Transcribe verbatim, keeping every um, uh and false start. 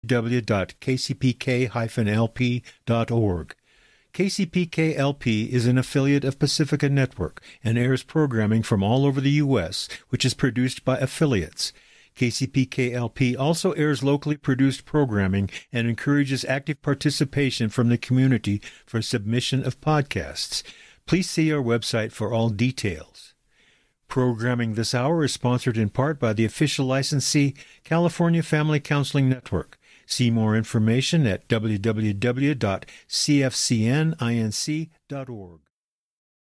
w dot k c p k dash l p dot org. K C P K L P is an affiliate of Pacifica Network and airs programming from all over the U S, which is produced by affiliates. K C P K L P also airs locally produced programming and encourages active participation from the community for submission of podcasts. Please see our website for all details. Programming this hour is sponsored in part by the official licensee, California Family Counseling Network. See more information at w w w dot c f c n inc dot org.